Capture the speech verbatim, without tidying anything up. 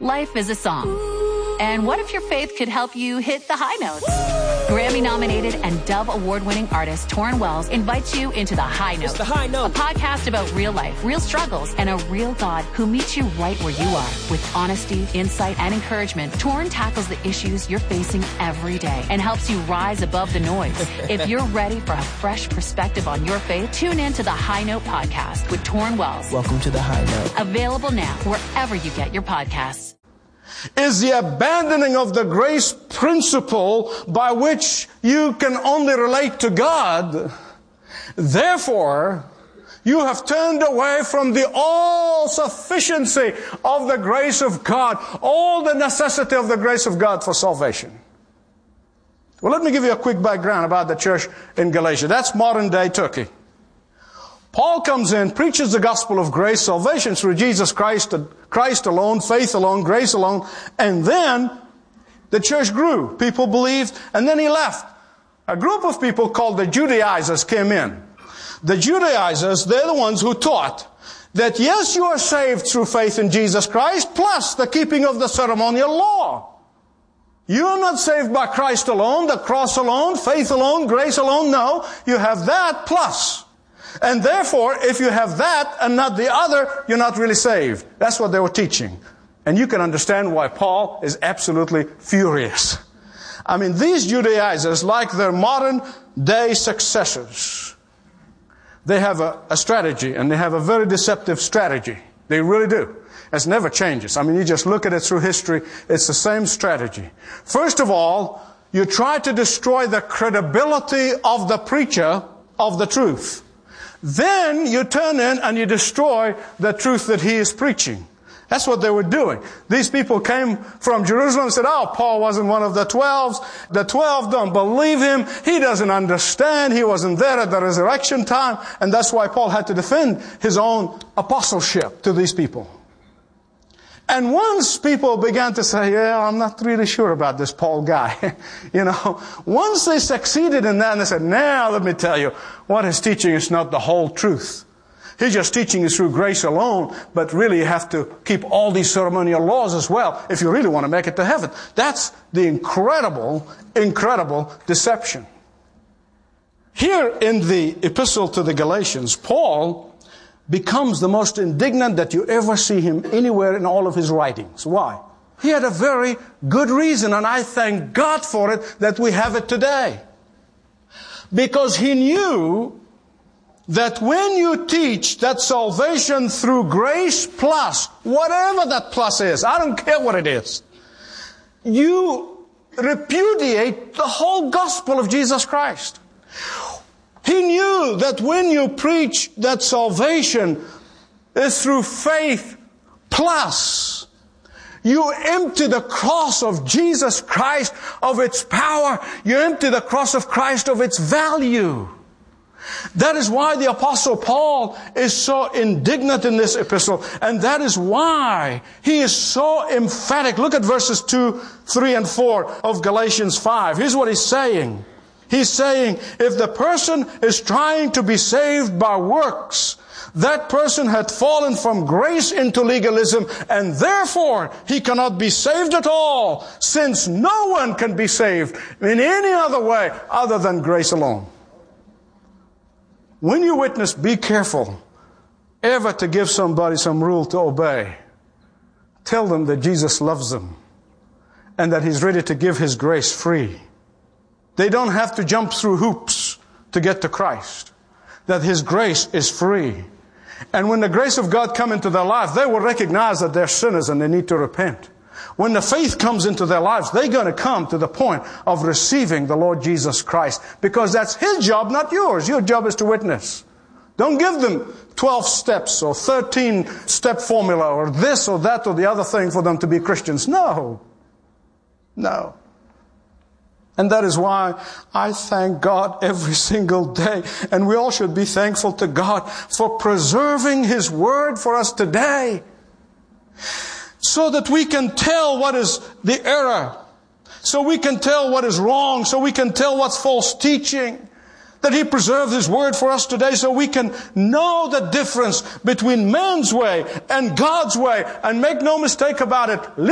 Life is a song. And what if your faith could help you hit the high notes? Grammy-nominated and Dove Award-winning artist Torrin Wells invites you into The High Note. It's The High Note. A podcast about real life, real struggles, and a real God who meets you right where you are. With honesty, insight, and encouragement, Torrin tackles the issues you're facing every day and helps you rise above the noise. If you're ready for a fresh perspective on your faith, tune in to The High Note podcast with Torrin Wells. Welcome to The High Note. Available now wherever you get your podcasts. Is the abandoning of the grace principle by which you can only relate to God. Therefore, you have turned away from the all-sufficiency of the grace of God, all the necessity of the grace of God for salvation. Well, let me give you a quick background about the church in Galatia. That's modern-day Turkey. Paul comes in, preaches the gospel of grace, salvation through Jesus Christ, Christ alone, faith alone, grace alone, and then the church grew. People believed, and then he left. A group of people called the Judaizers came in. The Judaizers, they're the ones who taught that yes, you are saved through faith in Jesus Christ, plus the keeping of the ceremonial law. You are not saved by Christ alone, the cross alone, faith alone, grace alone. No, you have that plus. And therefore, if you have that and not the other, you're not really saved. That's what they were teaching. And you can understand why Paul is absolutely furious. I mean, these Judaizers, like their modern day successors, they have a, a strategy, and they have a very deceptive strategy. They really do. It never changes. I mean, you just look at it through history, it's the same strategy. First of all, you try to destroy the credibility of the preacher of the truth. Then you turn in and you destroy the truth that he is preaching. That's what they were doing. These people came from Jerusalem and said, oh, Paul wasn't one of the twelves. The twelve don't believe him. He doesn't understand. He wasn't there at the resurrection time. And that's why Paul had to defend his own apostleship to these people. And once people began to say, yeah, I'm not really sure about this Paul guy. you know, once they succeeded in that and they said, now let me tell you, what he's teaching is not the whole truth. He's just teaching you through grace alone, but really you have to keep all these ceremonial laws as well if you really want to make it to heaven. That's the incredible, incredible deception. Here in the epistle to the Galatians, Paul becomes the most indignant that you ever see him anywhere in all of his writings. Why? He had a very good reason, and I thank God for it that we have it today. Because he knew that when you teach that salvation through grace plus, whatever that plus is, I don't care what it is, you repudiate the whole gospel of Jesus Christ. He knew that when you preach that salvation is through faith plus, you empty the cross of Jesus Christ of its power. You empty the cross of Christ of its value. That is why the Apostle Paul is so indignant in this epistle. And that is why he is so emphatic. Look at verses two, three, and four of Galatians five. Here's what he's saying. He's saying, if the person is trying to be saved by works, that person had fallen from grace into legalism, and therefore he cannot be saved at all, since no one can be saved in any other way other than grace alone. When you witness, be careful ever to give somebody some rule to obey. Tell them that Jesus loves them and that He's ready to give His grace free. They don't have to jump through hoops to get to Christ. That His grace is free. And when the grace of God comes into their life, they will recognize that they're sinners and they need to repent. When the faith comes into their lives, they're going to come to the point of receiving the Lord Jesus Christ. Because that's His job, not yours. Your job is to witness. Don't give them twelve steps or thirteen step formula or this or that or the other thing for them to be Christians. No. No. And that is why I thank God every single day. And we all should be thankful to God for preserving His Word for us today. So that we can tell what is the error. So we can tell what is wrong. So we can tell what's false teaching. That He preserved His Word for us today so we can know the difference between man's way and God's way. And make no mistake about it,